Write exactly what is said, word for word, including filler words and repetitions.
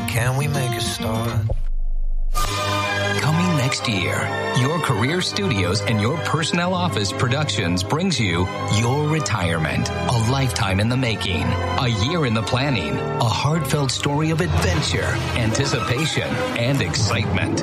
Can we make a start? Coming next year, Your Career Studios and Your Personnel Office Productions brings you Your Retirement, a lifetime in the making, a year in the planning, a heartfelt story of adventure, anticipation, and excitement.